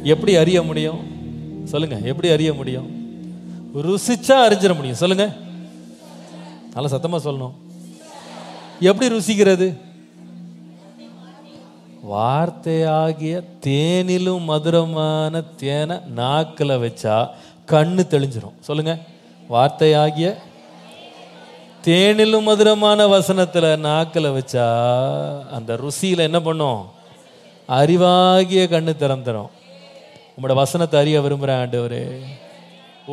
எப்படி அறிய முடியும் சொல்லுங்க? எப்படி அறிய முடியும்? ருசிச்சா அறிஞ்சிட முடியும். சொல்லுங்க, நல்லா சத்தமா சொல்லணும். எப்படி ருசிக்கிறது? வார்த்தையாகிய தேனிலும் மதுரமான தேனை நாக்கில் வச்சா கண்ணு தெளிஞ்சிரும். சொல்லுங்க, வார்த்தையாகிய தேனிலும் மதுரமான வசனத்துல நாக்கில் வச்சா அந்த ருசியில என்ன பண்ணும்? அறிவாகிய கண்ணு திறந்துரும். உங்களோட வசனத்தை அறிய விரும்புகிறேன் ஆண்டவரே.